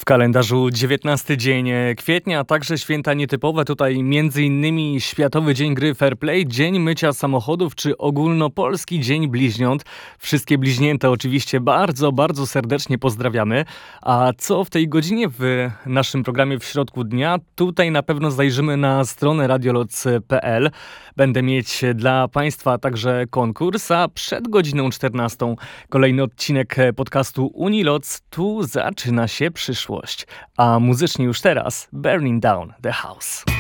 kalendarzu 19 dzień kwietnia, a także święta nietypowe. Tutaj m.in. Światowy Dzień Gry Fair Play, Dzień Mycia Samochodów czy Ogólnopolski Dzień Bliźniąt. Wszystkie bliźnięta oczywiście bardzo, bardzo serdecznie pozdrawiamy. A co w tej godzinie w naszym programie w środku dnia? Tutaj na pewno zajrzymy na stronę radioloc.pl. Będę mieć dla Państwa także konkurs, a przed godziną 14 kolejny odcinek podcastu Uniloc. Tu zaczyna się przyszłość. A muzycznie już teraz Burning Down the House.